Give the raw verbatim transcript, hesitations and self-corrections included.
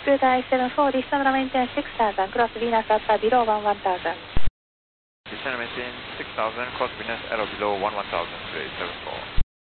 Blue Dive seven four, descend maintain six thousand, cross Venus Alpha below one one thousand. Descend maintain six thousand, cross Venus Arrow below one one thousand, three eight seven four.